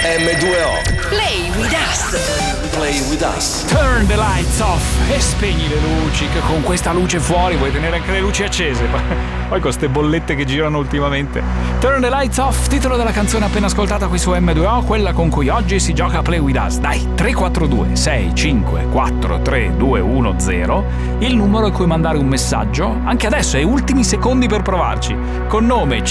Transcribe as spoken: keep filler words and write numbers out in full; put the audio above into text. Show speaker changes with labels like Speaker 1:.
Speaker 1: emme due o.
Speaker 2: Play with us.
Speaker 1: Play with us.
Speaker 3: Turn the lights off e spegni le luci, che con questa luce fuori vuoi tenere anche le luci accese. Poi con ste bollette che girano ultimamente. Turn the lights off, titolo della canzone appena ascoltata qui su emme due o, quella con cui oggi si gioca a Play with us. Dai, tre quattro due sei cinque quattro tre due uno zero, il numero a cui mandare un messaggio. Anche adesso hai ultimi secondi per provarci. Con nome,